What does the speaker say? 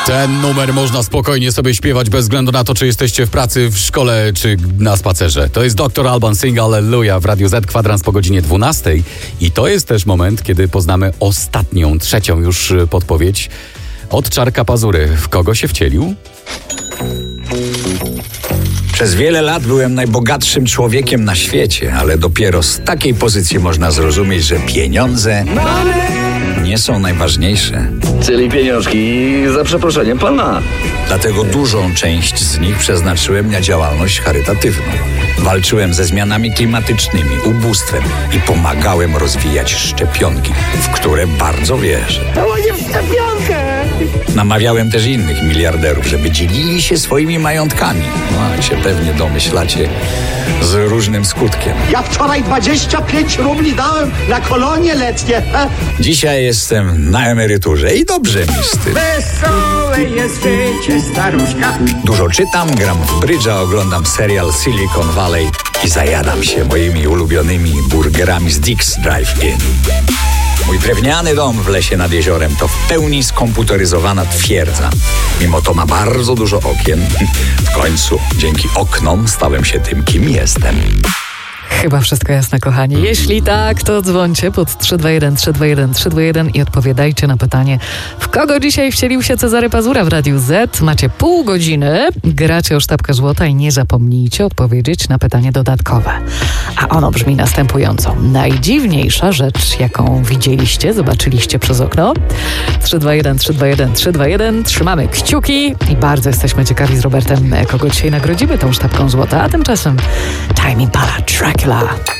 Ten numer można spokojnie sobie śpiewać bez względu na to, czy jesteście w pracy, w szkole, czy na spacerze. To jest Dr. Alban Sing Hallelujah w Radiu Z, kwadrans po godzinie 12. I to jest też moment, kiedy poznamy ostatnią, trzecią już podpowiedź od Czarka Pazury. W kogo się wcielił? Przez wiele lat byłem najbogatszym człowiekiem na świecie, ale dopiero z takiej pozycji można zrozumieć, że pieniądze nie są najważniejsze. Czyli pieniążki za przeproszeniem pan ma. Dlatego dużą część z nich przeznaczyłem na działalność charytatywną. Walczyłem ze zmianami klimatycznymi, ubóstwem i pomagałem rozwijać szczepionki, w które bardzo wierzę. Namawiałem też innych miliarderów, żeby dzielili się swoimi majątkami. No, jak się pewnie domyślacie, z różnym skutkiem. Ja wczoraj 25 rubli dałem na kolonie letnie. Dzisiaj jestem na emeryturze i dobrze mi z tym. Wesołe jest życie, staruszka. Dużo czytam, gram w brydża, oglądam serial Silicon Valley i zajadam się moimi ulubionymi burgerami z Dick's Drive-In. Mój drewniany dom w lesie nad jeziorem to w pełni skomputeryzowana twierdza. Mimo to ma bardzo dużo okien. W końcu, dzięki oknom, stałem się tym, kim jestem. Chyba wszystko jasne, kochani. Jeśli tak, to dzwońcie pod 321 321 321 i odpowiadajcie na pytanie, w kogo dzisiaj wcielił się Cezary Pazura w Radiu Z. Macie pół godziny, gracie o sztabkę złota i nie zapomnijcie odpowiedzieć na pytanie dodatkowe. A ono brzmi następująco. Najdziwniejsza rzecz, jaką widzieliście, zobaczyliście przez okno? 321 321 321. Trzymamy kciuki i bardzo jesteśmy ciekawi z Robertem, kogo dzisiaj nagrodzimy tą sztabką złota. A tymczasem Tame Impala, Dracula.